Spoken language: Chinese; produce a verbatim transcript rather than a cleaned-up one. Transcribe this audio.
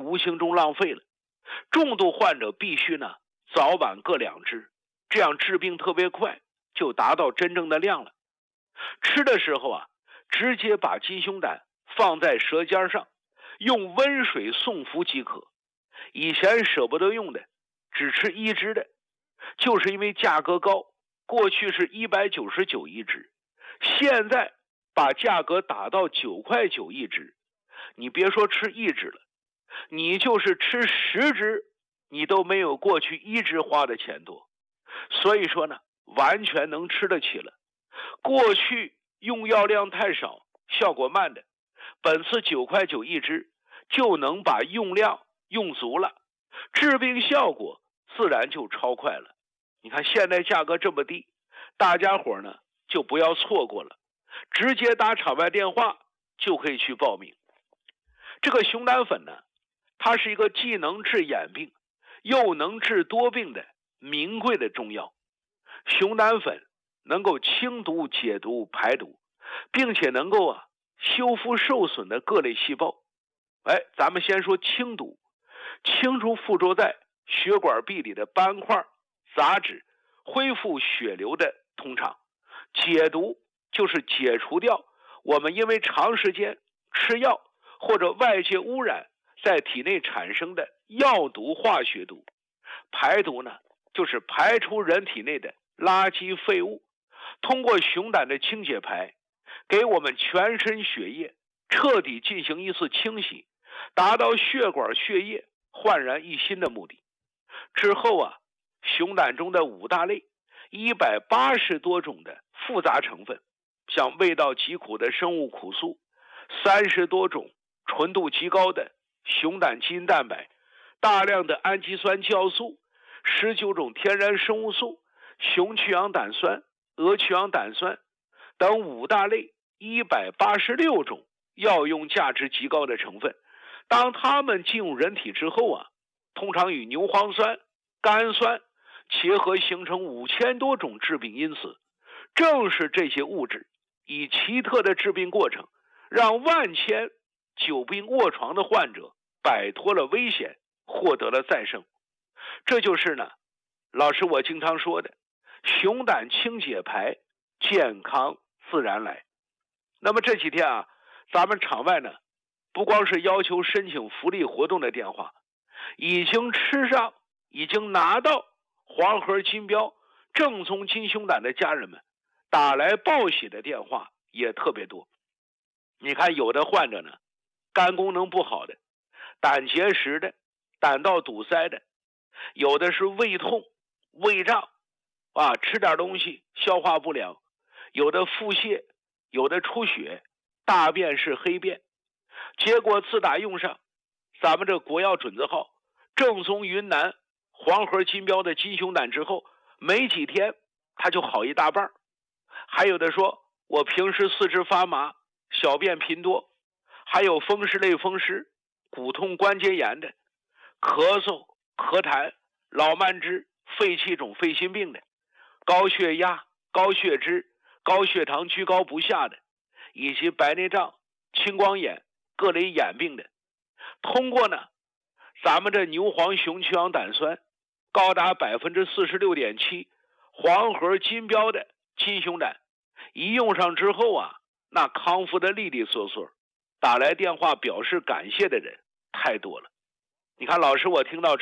无形中浪费了。重度患者必须呢早晚各两支，这样治病特别快，就达到真正的量了。吃的时候啊，直接把鸡胸胆放在舌尖上，用温水送服即可。以前舍不得用的，只吃一支的，就是因为价格高，过去是一百九十九一支，现在把价格打到九块九一支，你别说吃一支了，你就是吃十支，你都没有过去一支花的钱多。所以说呢，完全能吃得起了。过去用药量太少，效果慢的，本次九块九一支就能把用量用足了，治病效果自然就超快了。你看现在价格这么低，大家伙呢就不要错过了，直接打场外电话就可以去报名。这个熊胆粉呢，它是一个既能治眼病又能治多病的名贵的中药。熊胆粉能够清毒解毒排毒，并且能够啊修复受损的各类细胞。哎，咱们先说清毒，清除附着在血管壁里的斑块杂质，恢复血流的通畅。解毒就是解除掉我们因为长时间吃药或者外界污染在体内产生的药毒化学毒。排毒呢，就是排出人体内的垃圾废物，通过熊胆的清解排，给我们全身血液彻底进行一次清洗，达到血管血液焕然一新的目的。之后啊，熊胆中的五大类一百八十多种的复杂成分，像味道极苦的生物苦素，三十多种纯度极高的熊胆基因蛋白，大量的氨基酸酵素，十九种天然生物素，熊去氧胆酸、鹅去氧胆酸等五大类一百八十六种药用价值极高的成分。当它们进入人体之后啊，通常与牛磺酸、甘酸结合，形成五千多种致病因子。正是这些物质以奇特的致病过程，让万千久病卧床的患者摆脱了危险，获得了再生。这就是呢，老师我经常说的，熊胆清解排，健康自然来。那么这几天啊，咱们场外呢，不光是要求申请福利活动的电话，已经吃上、已经拿到黄河金标正宗金熊胆的家人们打来报喜的电话也特别多。你看有的患者呢，肝功能不好的，胆结石的，胆道堵塞的，有的是胃痛、胃胀啊，吃点东西消化不良，有的腹泻，有的出血，大便是黑便。结果自打用上咱们这国药准字号正宗云南黄河金标的金熊胆之后，没几天他就好一大半。还有的说我平时四肢发麻，小便频多，还有风湿类风湿、骨痛关节炎的，咳嗽、咳痰、老慢支、肺气肿、肺心病的，高血压、高血脂、高血糖居高不下的，以及白内障、青光眼、各类眼病的。通过呢咱们这牛黄熊去氧胆酸高达 百分之四十六点七 黄河金标的金熊胆，一用上之后啊，那康复的利利索索，打来电话表示感谢的人太多了。你看老师我听到